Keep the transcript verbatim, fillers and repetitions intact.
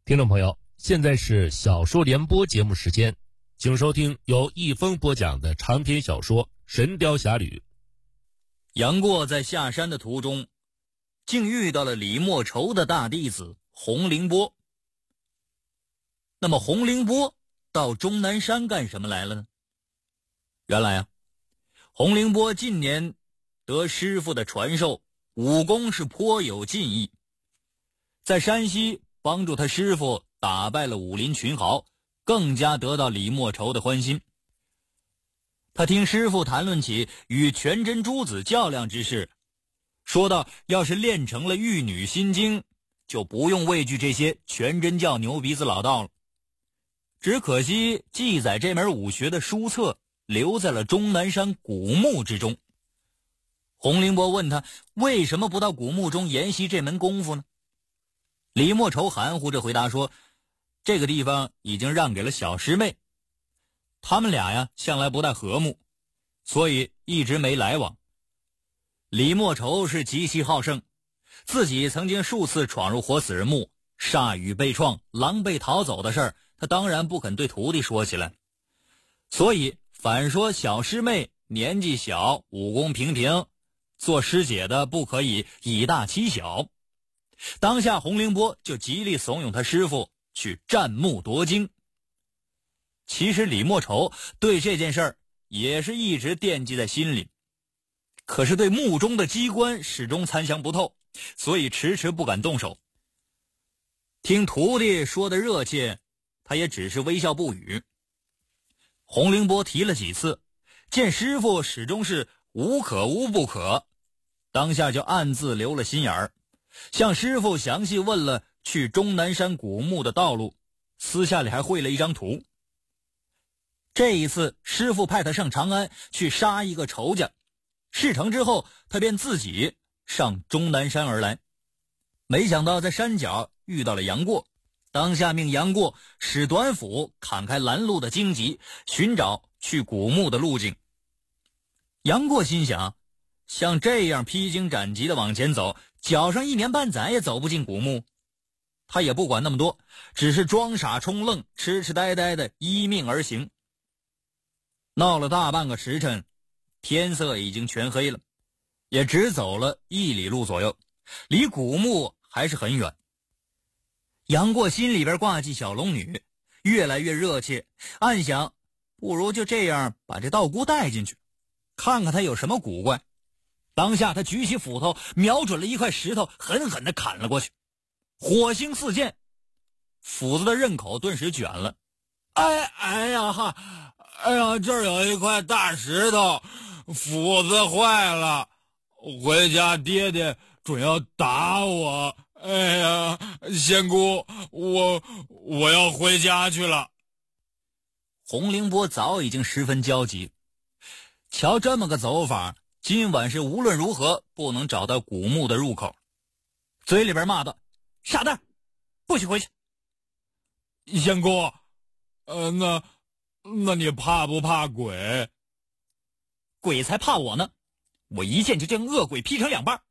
听众朋友，现在是小说联播节目时间，请收听由易峰播讲的长篇小说《神雕侠侣》。 杨过在下山的途中，竟遇到了李莫愁的大弟子洪凌波。那么洪凌波到终南山干什么来了呢？原来啊，洪凌波近年得师傅的传授，武功是颇有进益，在山西帮助他师傅打败了武林群豪，更加得到李莫愁的欢心。他听师傅谈论起与全真珠子较量之事，说到要是练成了玉女心经，就不用畏惧这些全真教牛鼻子老道了。只可惜记载这门武学的书册留在了终南山古墓之中。洪凌波问他为什么不到古墓中研习这门功夫呢？李莫愁含糊着回答说，这个地方已经让给了小师妹，他们俩呀向来不太和睦，所以一直没来往。李莫愁是极其好胜，自己曾经数次闯入活死人墓，铩羽被创，狼狈逃走的事儿，他当然不肯对徒弟说起来，所以反说小师妹年纪小，武功平平，做师姐的不可以以大欺小。当下洪凌波就极力怂恿他师傅去占墓夺经。其实李莫愁对这件事儿也是一直惦记在心里，可是对墓中的机关始终参详不透，所以迟迟不敢动手。听徒弟说的热切，他也只是微笑不语。洪凌波提了几次，见师傅始终是无可无不可，当下就暗自留了心眼儿，向师傅详细问了去终南山古墓的道路，私下里还绘了一张图。这一次师傅派他上长安去杀一个仇家，事成之后他便自己上终南山而来。没想到在山脚遇到了杨过，当下命杨过使短斧砍开拦路的荆棘，寻找去古墓的路径。杨过心想，像这样披荆斩棘的往前走，脚上一年半载也走不进古墓。他也不管那么多，只是装傻充愣，痴痴呆呆的依命而行。闹了大半个时辰，天色已经全黑了，也只走了一里路左右，离古墓还是很远。杨过心里边挂记小龙女，越来越热切，暗想不如就这样把这道姑带进去，看看他有什么古怪。当下他举起斧头，瞄准了一块石头，狠狠地砍了过去，火星四溅，斧子的刃口顿时卷了。哎哎呀哈，哎呀，这儿有一块大石头，斧子坏了，回家爹爹准要打我。哎呀，仙姑，我我要回家去了。洪凌波早已经十分焦急，瞧这么个走法，今晚是无论如何不能找到古墓的入口，嘴里边骂道：傻蛋，不许回去。仙姑，呃，那那你怕不怕鬼？鬼才怕我呢，我一剑就将恶鬼劈成两半，